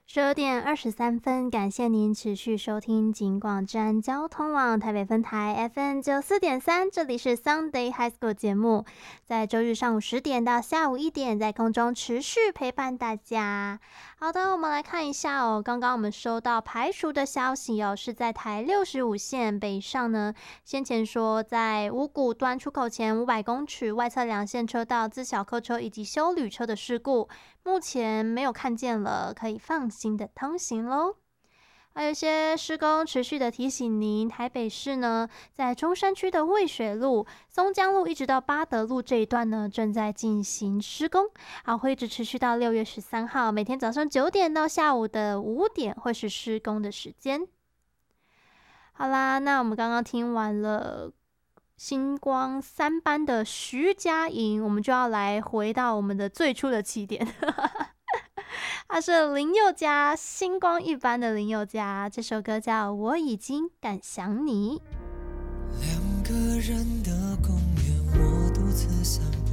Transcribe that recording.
12点23分，感谢您持续收听警广站交通网台北分台 FM94.3，这里是 Sunday High School 节目，在周日上午10点到下午1点，在空中持续陪伴大家。好的，我们来看一下哦，刚刚我们收到排除的消息哦，是在台65线北上呢，先前说在五股端出口前500公尺外侧两线车道自小客车以及休旅车的事故，目前没有看见了，可以放心的通行咯。还有一些施工持续的提醒您，台北市呢，在中山区的渭水路、松江路一直到八德路这一段呢，正在进行施工，会一直持续到6月13号，每天早上9点到下午的5点会是施工的时间。好啦，那我们刚刚听完了星光3班的徐佳莹，我们就要来回到我们的最初的起点他是林宥嘉，星光一般的林宥嘉，这首歌叫《我已经敢想你》。 两个人的公园，我独自散步，